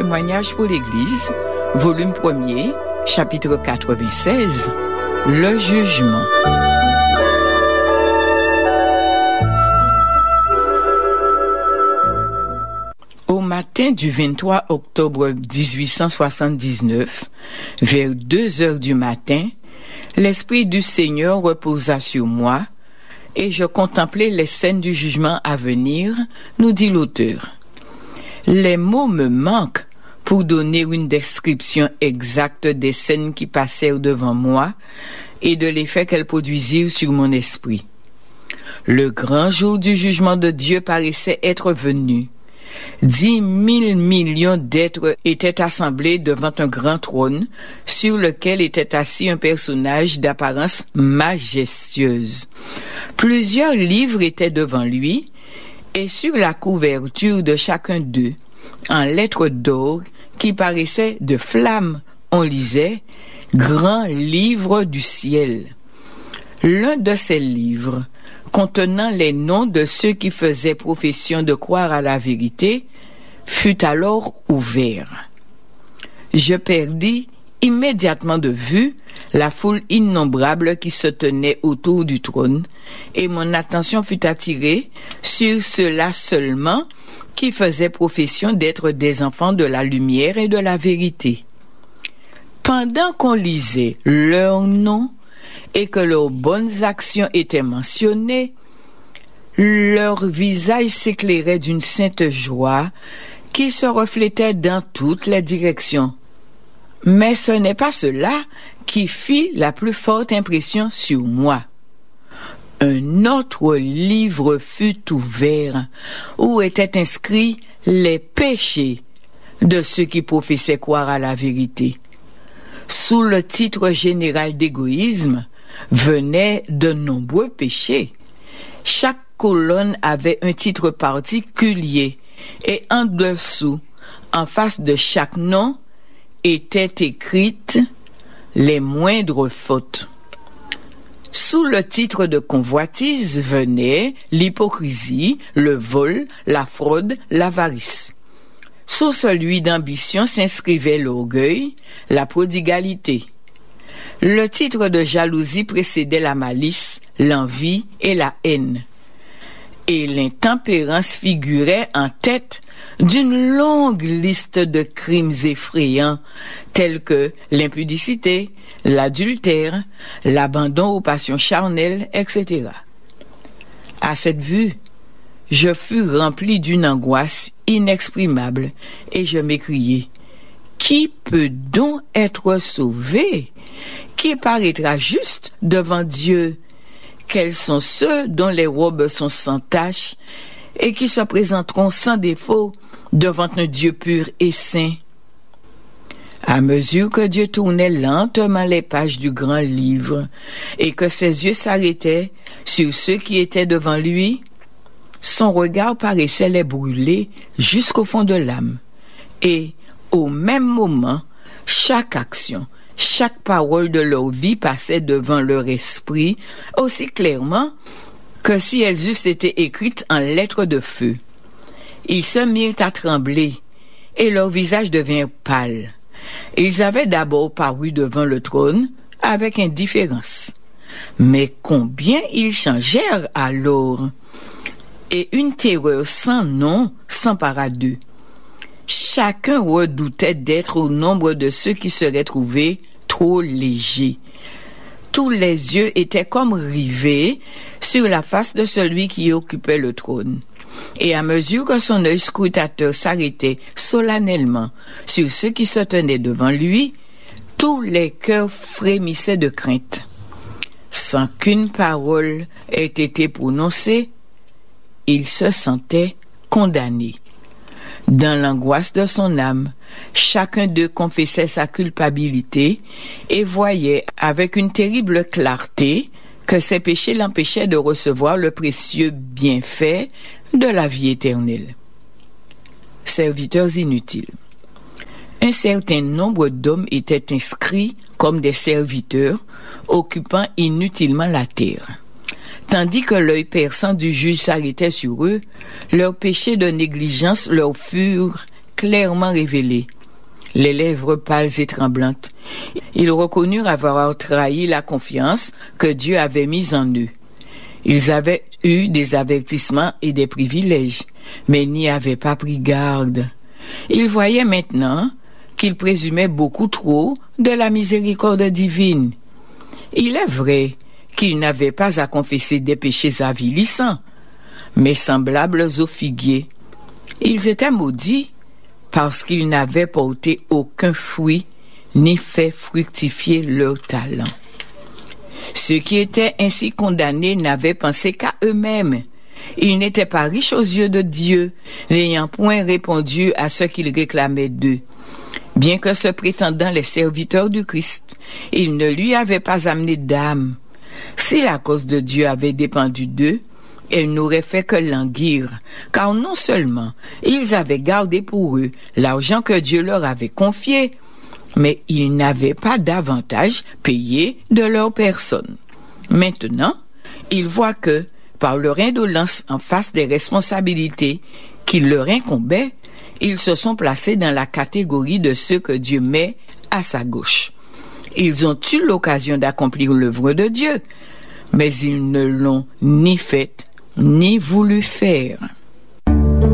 Témoignages pour l'Église, volume 1er, chapitre 96, le jugement. Au matin du 23 octobre 1879, vers 2 heures du matin, l'Esprit du Seigneur reposa sur moi, et je contemplais les scènes du jugement à venir, nous dit l'auteur. Les mots me manquent pour donner une description exacte des scènes qui passèrent devant moi et de l'effet qu'elles produisirent sur mon esprit. Le grand jour du jugement de Dieu paraissait être venu. 10 000 millions d'êtres étaient assemblés devant un grand trône sur lequel était assis un personnage d'apparence majestueuse. Plusieurs livres étaient devant lui, et sur la couverture de chacun d'eux, en lettres d'or qui paraissaient de flammes, on lisait « Grand livre du ciel ». L'un de ces livres, contenant les noms de ceux qui faisaient profession de croire à la vérité, fut alors ouvert. Je perdis immédiatement de vue la foule innombrable qui se tenait autour du trône, et mon attention fut attirée sur ceux-là seulement qui faisaient profession d'être des enfants de la lumière et de la vérité. Pendant qu'on lisait leurs noms et que leurs bonnes actions étaient mentionnées, leur visage s'éclairait d'une sainte joie qui se reflétait dans toutes les directions. Mais ce n'est pas cela qui fit la plus forte impression sur moi. Un autre livre fut ouvert où étaient inscrits les péchés de ceux qui professaient croire à la vérité. Sous le titre général d'égoïsme venaient de nombreux péchés. Chaque colonne avait un titre particulier et en dessous, en face de chaque nom, étaient écrites les moindres fautes. Sous le titre de convoitise venaient l'hypocrisie, le vol, la fraude, l'avarice. Sous celui d'ambition s'inscrivait l'orgueil, la prodigalité. Le titre de jalousie précédait la malice, l'envie et la haine. Et l'intempérance figurait en tête d'une longue liste de crimes effrayants tels que l'impudicité, l'adultère, l'abandon aux passions charnelles, etc. À cette vue, je fus rempli d'une angoisse inexprimable et je m'écriai: qui peut donc être sauvé? Qui paraîtra juste devant Dieu? Quels sont ceux dont les robes sont sans tache et qui se présenteront sans défaut devant un Dieu pur et saint? À mesure que Dieu tournait lentement les pages du grand livre et que ses yeux s'arrêtaient sur ceux qui étaient devant lui, son regard paraissait les brûler jusqu'au fond de l'âme. Et, au même moment, chaque action, chaque parole de leur vie passait devant leur esprit aussi clairement que si elles eussent été écrites en lettres de feu. Ils se mirent à trembler et leur visage devint pâle. Ils avaient d'abord paru devant le trône avec indifférence. Mais combien ils changèrent alors! Et une terreur sans nom s'empara d'eux. Chacun redoutait d'être au nombre de ceux qui seraient trouvés trop légers. Tous les yeux étaient comme rivés sur la face de celui qui occupait le trône. Et à mesure que son œil scrutateur s'arrêtait solennellement sur ceux qui se tenaient devant lui, tous les cœurs frémissaient de crainte. Sans qu'une parole ait été prononcée, il se sentait condamné. Dans l'angoisse de son âme, chacun d'eux confessait sa culpabilité et voyait avec une terrible clarté que ses péchés l'empêchaient de recevoir le précieux bienfait de la vie éternelle. Serviteurs inutiles. Un certain nombre d'hommes étaient inscrits comme des serviteurs, occupant inutilement la terre. Tandis que l'œil perçant du juge s'arrêtait sur eux, leurs péchés de négligence leur furent clairement révélés. les lèvres pâles et tremblantes. Ils reconnurent avoir trahi la confiance que Dieu avait mise en eux. Ils avaient eu des avertissements et des privilèges, mais n'y avaient pas pris garde. Ils voyaient maintenant qu'ils présumaient beaucoup trop de la miséricorde divine. Il est vrai qu'ils n'avaient pas à confesser des péchés avilissants, mais semblables aux figuiers. Ils étaient maudits parce qu'ils n'avaient porté aucun fruit ni fait fructifier leur talent. Ceux qui étaient ainsi condamnés n'avaient pensé qu'à eux-mêmes. Ils n'étaient pas riches aux yeux de Dieu, n'ayant point répondu à ce qu'il réclamait d'eux. Bien que se prétendant les serviteurs du Christ, ils ne lui avaient pas amené d'âme. Si la cause de Dieu avait dépendu d'eux, elle n'aurait fait que languir, car non seulement ils avaient gardé pour eux l'argent que Dieu leur avait confié, mais ils n'avaient pas davantage payé de leur personne. Maintenant, ils voient que, par leur indolence en face des responsabilités qui leur incombaient, ils se sont placés dans la catégorie de ceux que Dieu met à sa gauche. Ils ont eu l'occasion d'accomplir l'œuvre de Dieu, mais ils ne l'ont ni faite, ni voulu faire.